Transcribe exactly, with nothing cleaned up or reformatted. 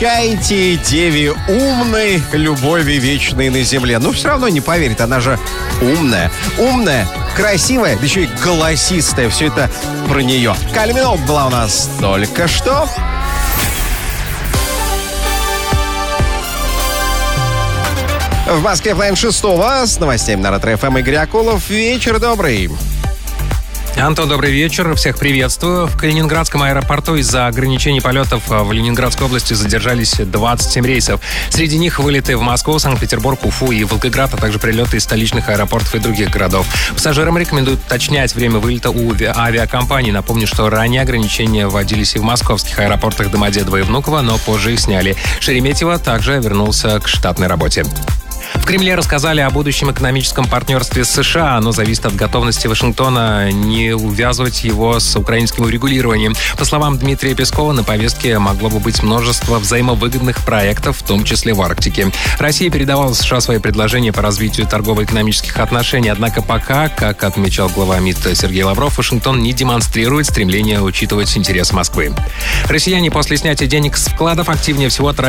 обещайте деве умной любови вечной на земле. Но все равно не поверит, она же умная. Умная, красивая, да еще и голосистая. Все это про нее. Кайли Миноуг была у нас только что. В Москве половина шестого с новостями на Ретро-ФМ Игорь Акулов. Вечер добрый. Антон, добрый вечер. Всех приветствую. В Калининградском аэропорту из-за ограничений полетов в Ленинградской области задержались двадцать семь рейсов. Среди них вылеты в Москву, Санкт-Петербург, Уфу и Волгоград, а также прилеты из столичных аэропортов и других городов. Пассажирам рекомендуют уточнять время вылета у авиакомпаний. Напомню, что ранее ограничения вводились и в московских аэропортах Домодедово и Внуково, но позже их сняли. Шереметьево также вернулся к штатной работе. В Кремле рассказали о будущем экономическом партнерстве с США. Оно зависит от готовности Вашингтона не увязывать его с украинским урегулированием. По словам Дмитрия Пескова, на повестке могло бы быть множество взаимовыгодных проектов, в том числе в Арктике. Россия передавала США свои предложения по развитию торгово-экономических отношений. Однако пока, как отмечал глава МИД Сергей Лавров, Вашингтон не демонстрирует стремление учитывать интерес Москвы. Россияне после снятия денег с вкладов активнее всего тратят